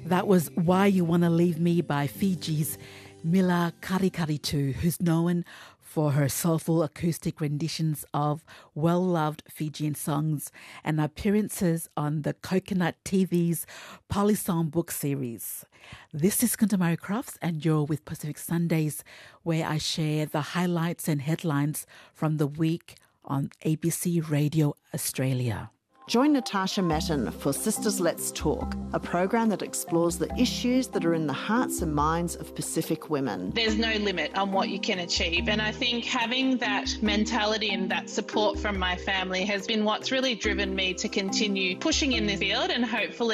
That was Why You Wanna Leave Me by Fiji's Mila Karikaritu, who's known for her soulful acoustic renditions of well-loved Fijian songs and appearances on the Coconut TV's Polysong book series. This is Kuntamari Crofts, and you're with Pacific Sundays, where I share the highlights and headlines from the week on ABC Radio Australia. Join Natasha Metten for Sisters Let's Talk, a program that explores the issues that are in the hearts and minds of Pacific women. There's no limit on what you can achieve, and I think having that mentality and that support from my family has been what's really driven me to continue pushing in this field and hopefully